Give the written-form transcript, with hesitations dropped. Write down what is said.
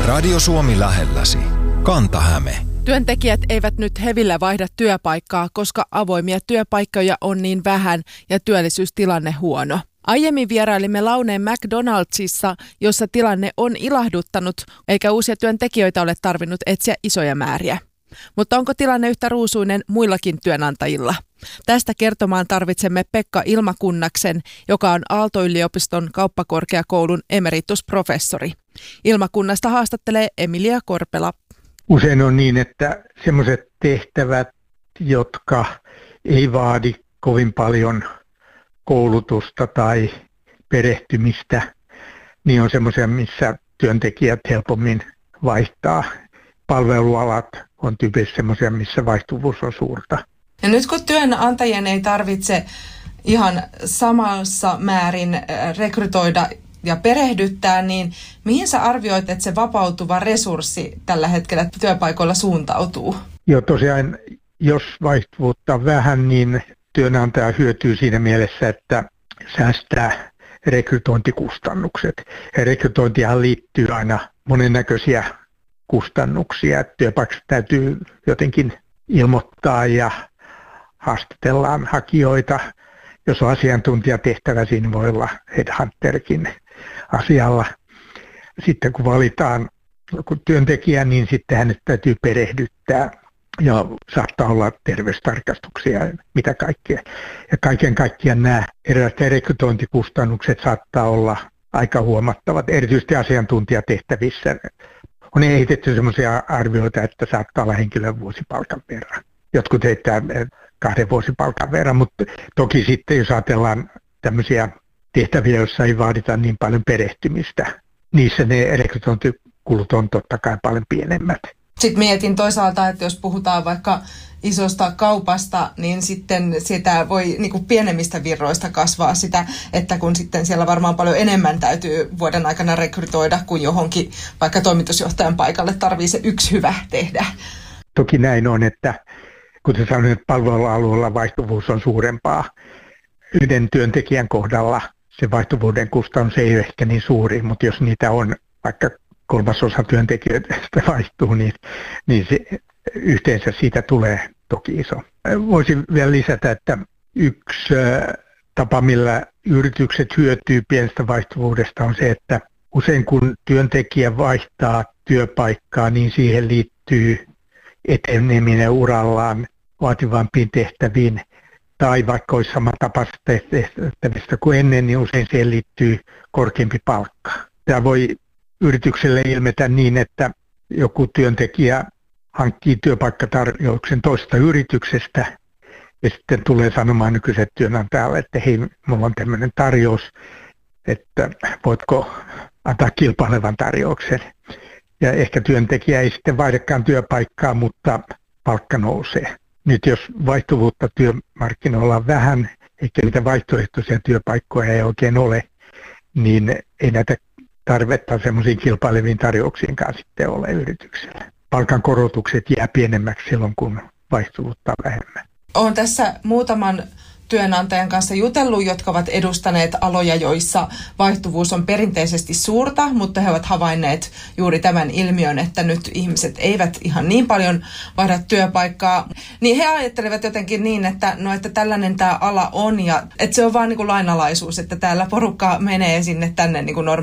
Radio Suomi lähelläsi. Kanta-Häme. Työntekijät eivät nyt hevillä vaihda työpaikkaa, koska avoimia työpaikkoja on niin vähän ja työllisyystilanne huono. Aiemmin vierailimme Launeen McDonaldsissa, jossa tilanne on ilahduttanut, eikä uusia työntekijöitä ole tarvinnut etsiä isoja määriä. Mutta onko tilanne yhtä ruusuinen muillakin työnantajilla? Tästä kertomaan tarvitsemme Pekka Ilmakunnaksen, joka on Aalto-yliopiston kauppakorkeakoulun emeritusprofessori. Ilmakunnasta haastattelee Emilia Korpela. Usein on niin, että sellaiset tehtävät, jotka ei vaadi kovin paljon koulutusta tai perehtymistä, niin on semmoisia, missä työntekijät helpommin vaihtaa. Palvelualat on tyypillisesti semmoisia, missä vaihtuvuus on suurta. Ja nyt kun työnantajien ei tarvitse ihan samassa määrin rekrytoida ja perehdyttää, niin mihin sä arvioit, että se vapautuva resurssi tällä hetkellä työpaikoilla suuntautuu? Joo, tosiaan, jos vaihtuvuutta on vähän, niin työnantaja hyötyy siinä mielessä, että säästää rekrytointikustannukset. Ja rekrytointihan liittyy aina monennäköisiä kustannuksia. Työpaikassa täytyy jotenkin ilmoittaa ja haastatellaan hakijoita. Jos on asiantuntijatehtävä, siinä voi olla headhunterkin asialla. Sitten kun valitaan työntekijä, niin sitten hänet täytyy perehdyttää ja saattaa olla terveystarkastuksia ja mitä kaikkea. Ja kaiken kaikkiaan nämä erilaiset rekrytointikustannukset saattaa olla aika huomattavat, erityisesti asiantuntijatehtävissä. On esitetty sellaisia arvioita, että saattaa olla henkilön vuosipalkan verran. Jotkut heittää 2 vuosipalkan verran, mutta toki sitten jos ajatellaan tämmöisiä tehtäviä, joissa ei vaadita niin paljon perehtymistä, niissä ne rekrytointikulut on totta kai paljon pienemmät. Sitten mietin toisaalta, että jos puhutaan vaikka isosta kaupasta, niin sitten sitä voi niin kuin pienemmistä virroista kasvaa sitä, että kun sitten siellä varmaan paljon enemmän täytyy vuoden aikana rekrytoida, kuin johonkin vaikka toimitusjohtajan paikalle tarvii se yksi hyvä tehdä. Toki näin on, että kuten sanoin, että palvelualueella vaihtuvuus on suurempaa. Yhden työntekijän kohdalla se vaihtuvuuden kustannus ei ole ehkä niin suuri, mutta jos niitä on vaikka 1/3 työntekijöitä vaihtuu, niin se yhteensä siitä tulee toki iso. Voisin vielä lisätä, että yksi tapa, millä yritykset hyötyy pienestä vaihtuvuudesta on se, että usein kun työntekijä vaihtaa työpaikkaa, niin siihen liittyy eteneminen urallaan vaativampiin tehtäviin tai vaikka olisi samantapaisesta tehtävistä kuin ennen, niin usein siihen liittyy korkeampi palkka. Tämä voi yritykselle ilmetä niin, että joku työntekijä hankkii työpaikkatarjouksen toisesta yrityksestä ja sitten tulee sanomaan nykyiselle työnantajalle, että hei, minulla on tämmöinen tarjous, että voitko antaa kilpailevan tarjouksen. Ja ehkä työntekijä ei sitten vaihdakaan työpaikkaa, mutta palkka nousee. Nyt jos vaihtuvuutta työmarkkinoilla on vähän, eikä niitä vaihtoehtoisia työpaikkoja ei oikein ole, niin ei näitä tarvetta semmoisiin kilpaileviin tarjouksiinkaan sitten ole yrityksellä. Palkankorotukset jää pienemmäksi silloin, kun vaihtuvuutta on vähemmän. Olen tässä muutaman työnantajan kanssa jutellut, jotka ovat edustaneet aloja, joissa vaihtuvuus on perinteisesti suurta, mutta he ovat havainneet juuri tämän ilmiön, että nyt ihmiset eivät ihan niin paljon vaihda työpaikkaa. Niin he ajattelevat jotenkin niin, että tällainen tämä ala on ja että se on vaan niin kuin lainalaisuus, että täällä porukka menee sinne tänne niin kuin